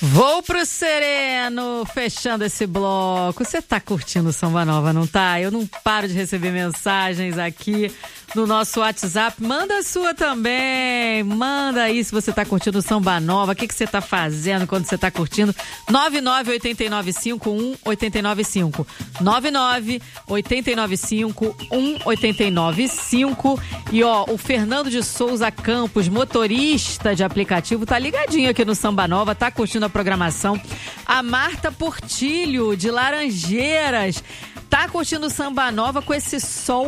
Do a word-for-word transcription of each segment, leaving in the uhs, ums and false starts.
Vou pro sereno, fechando esse bloco. Você tá curtindo o Samba Nova, não tá? Eu não paro de receber mensagens aqui no nosso WhatsApp. Manda a sua também. Manda aí se você tá curtindo o Samba Nova. O que que você tá fazendo quando você tá curtindo? nove nove oito nove cinco um oito nove cinco. nove nove oito nove cinco um oito nove cinco. E ó, o Fernando de Souza Campos, motorista de aplicativo, tá ligadinho aqui no Samba Nova, tá curtindo a programação. A Marta Portilho, de Laranjeiras, tá curtindo o Samba Nova com esse sol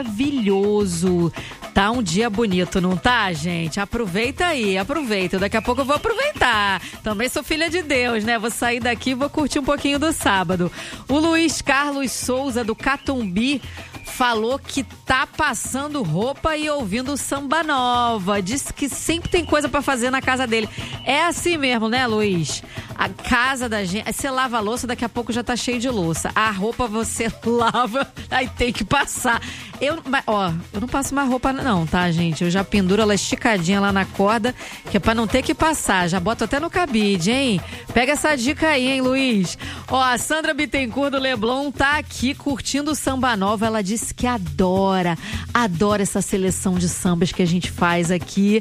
maravilhoso. Tá um dia bonito, não tá, gente? Aproveita aí, aproveita. Daqui a pouco eu vou aproveitar. Também sou filha de Deus, né? Vou sair daqui e vou curtir um pouquinho do sábado. O Luiz Carlos Souza, do Catumbi, falou que tá passando roupa e ouvindo Samba Nova. Disse que sempre tem coisa pra fazer na casa dele. É assim mesmo, né, Luiz? A casa da gente... Você lava a louça, daqui a pouco já tá cheio de louça. A roupa você lava, aí tem que passar. Eu, ó, eu não passo mais roupa não, tá, gente? Eu já penduro ela esticadinha lá na corda, que é pra não ter que passar. Já boto até no cabide, hein? Pega essa dica aí, hein, Luiz? Ó, a Sandra Bittencourt do Leblon tá aqui curtindo o Samba Nova. Ela disse que adora, adora essa seleção de sambas que a gente faz aqui.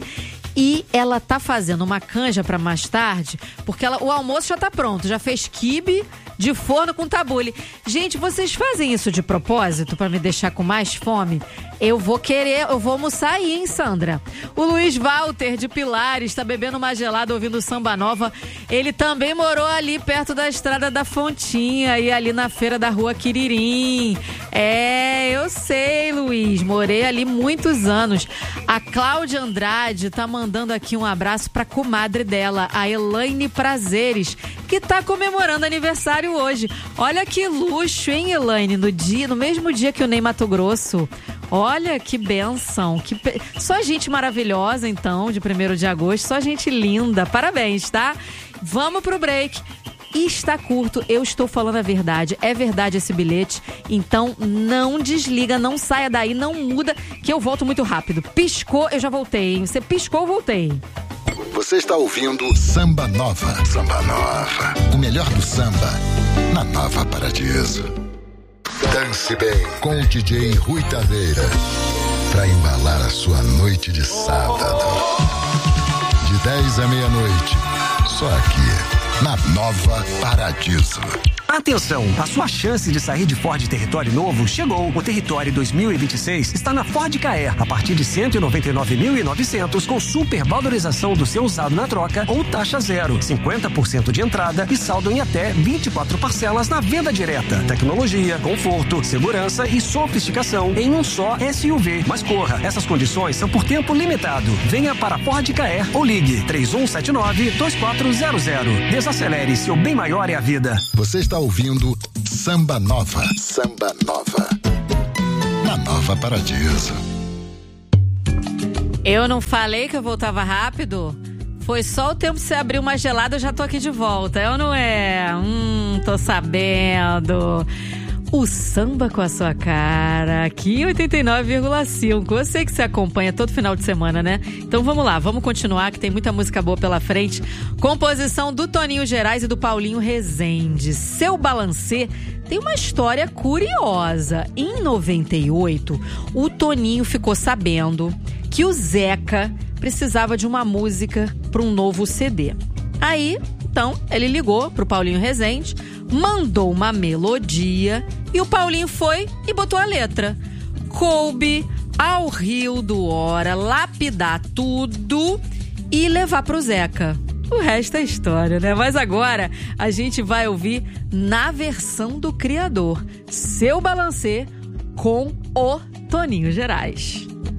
E ela tá fazendo uma canja pra mais tarde, porque ela, o almoço já tá pronto, já fez quibe de forno com tabule. Gente, vocês fazem isso de propósito pra me deixar com mais fome? Eu vou querer, eu vou almoçar aí, hein, Sandra? O Luiz Walter, de Pilares, tá bebendo uma gelada ouvindo Samba Nova. Ele também morou ali perto da Estrada da Fontinha e ali na feira da Rua Quiririm. É, eu sei, Luiz, morei ali muitos anos. A Cláudia Andrade tá mandando aqui um abraço pra comadre dela, a Elaine Prazeres, que tá comemorando aniversário hoje. Olha que luxo, hein, Elaine? No dia, no mesmo dia que o Ney Mato Grosso. Olha que bênção, que pe... só gente maravilhosa, então, de primeiro de agosto, só gente linda. Parabéns, tá? Vamos pro break. E está curto, eu estou falando a verdade, é verdade esse bilhete, então não desliga, não saia daí, não muda, que eu volto muito rápido. Piscou, eu já voltei, hein? Você piscou, eu voltei. Você está ouvindo Samba Nova. Samba Nova. O melhor do samba na Nova Paradiso. Dance bem com o D J Rui Taveira, pra embalar a sua noite de sábado. De dez à meia-noite, só aqui na Nova Paradiso. Atenção, a sua chance de sair de Ford Território novo chegou. O Território dois mil e vinte e seis está na Ford Ka Er, a partir de cento e noventa e nove mil e novecentos, com super valorização do seu usado na troca ou taxa zero, cinquenta por cento de entrada e saldo em até vinte e quatro parcelas na venda direta. Tecnologia, conforto, segurança e sofisticação em um só S U V. Mas corra, essas condições são por tempo limitado. Venha para a Ford Ka Er ou ligue três um sete nove, dois quatro zero zero. Desacelere, seu bem maior é a vida. Você está ouvindo Samba Nova. Samba Nova. Na Nova Paradiso. Eu não falei que eu voltava rápido? Foi só o tempo de você abrir uma gelada, eu já tô aqui de volta. É ou não é? Hum, tô sabendo. O samba com a sua cara, aqui em oitenta e nove vírgula cinco. Eu sei que você acompanha todo final de semana, né? Então vamos lá, vamos continuar, que tem muita música boa pela frente. Composição do Toninho Gerais e do Paulinho Rezende. Seu Balancê tem uma história curiosa. Em noventa e oito, o Toninho ficou sabendo que o Zeca precisava de uma música para um novo C D. Aí, então, ele ligou pro Paulinho Rezende, mandou uma melodia e o Paulinho foi e botou a letra. Coube ao Rio do Hora lapidar tudo e levar pro Zeca. O resto é história, né? Mas agora a gente vai ouvir na versão do criador, Seu Balancê com o Toninho Gerais.